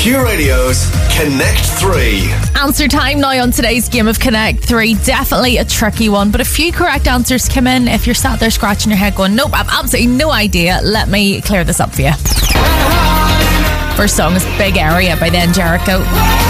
Q Radio's Connect 3. Answer time now on today's game of Connect 3. Definitely a tricky one, but a few correct answers come in. If you're sat there scratching your head going, nope, I've absolutely no idea, let me clear this up for you. First song is Big Area by Then Jericho.